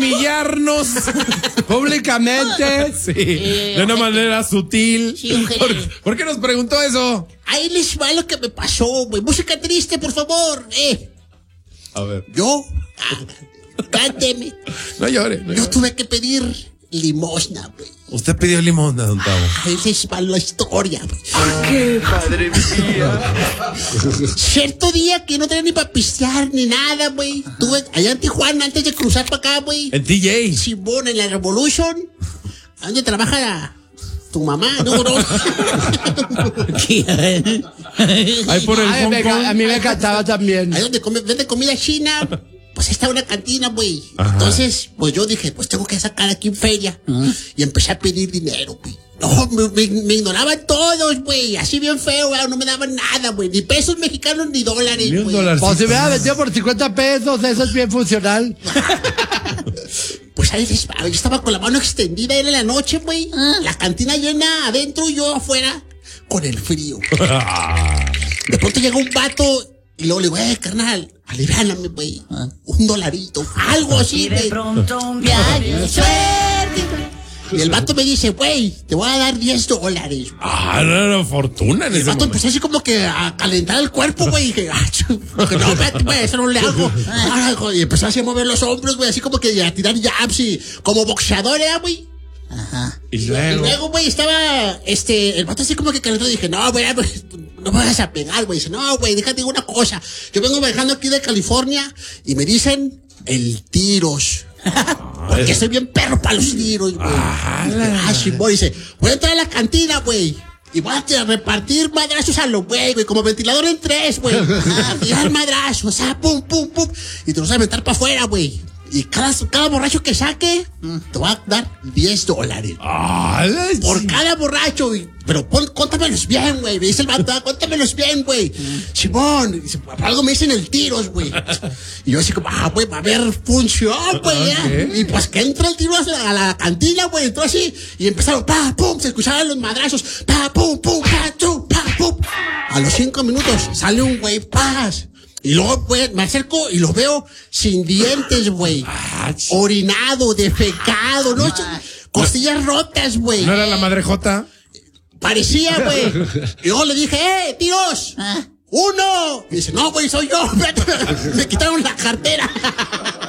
humillarnos públicamente. Sí, de una manera sutil. Sí, ¿Por qué nos preguntó eso? Ahí les va lo que me pasó, güey. Música triste, por favor. A ver. Yo, cánteme. No llore. Yo tuve que pedir limosna, güey. Usted pidió limosna, don Tavo. Ahí les va la historia, güey. ¡Qué padre mía! Cierto día que no tenía ni para pistear ni nada, güey. Tuve allá en Tijuana, antes de cruzar para acá, güey. En TJ. Simón, en la Revolution. ¿Dónde trabaja tu mamá? No. Ahí por el Hong Kong. A mí me encantaba también. Ahí donde vende comida china. Pues está una cantina, güey. Entonces, pues yo dije, pues tengo que sacar aquí en feria. Y empecé a pedir dinero, güey. No, me ignoraban todos, güey. Así bien feo, güey. No me daban nada, güey. Ni pesos mexicanos ni dólares, Ni un güey. dólar. Pues si me hubiera vendido por 50 pesos, eso es bien funcional. Pues ahí yo estaba con la mano extendida, era en la noche, güey. La cantina llena adentro y yo afuera con el frío. De pronto llega un vato y luego le digo, carnal, aliviáname, güey. $1, algo así, Y de güey. pronto un viaje de suerte. Y el vato me dice, güey, te voy a dar $10. Era fortuna en El ese vato momento. empezó así como que a calentar el cuerpo, güey. Y dije, no, espérate, güey, eso no le hago. Y empezó así a mover los hombros, güey, así como que a tirar jabs y como boxeador, güey. Y Y luego, güey, estaba, el vato así como que calentó y dije, no, güey, no me vas a pegar, güey. Dice, no, güey, déjate una cosa. Yo vengo manejando aquí de California y me dicen el tiros. Porque soy bien perro para los tiros, güey. Sí, güey, dice, voy a entrar a la cantina, güey. Y voy a repartir madrazos a los güey, como ventilador en 3, güey. Tirar madrazos, pum, pum, pum. Y te los voy a meter para afuera, güey. Y cada borracho que saque, te va a dar $10. Por cada borracho, güey. Pero cuéntamelos bien, güey. Me dice el vato, cuéntamelos bien, güey. Simón, por algo me dicen el tiros, güey. Y yo así como, güey, va a haber función, güey. Y pues que entra el tiro a la cantina, güey. Entró así y empezaron, pum, se escuchaban los madrazos. Pum, pum, pum. A los 5 minutos sale un güey, paz. Y luego, güey, me acerco y lo veo sin dientes, güey. Orinado, defecado, ¿no? Costillas rotas, güey. ¿No era la madre Jota? Parecía, güey. Y luego le dije, tiros. 1. Y dice, no, güey, soy yo. Me quitaron la cartera.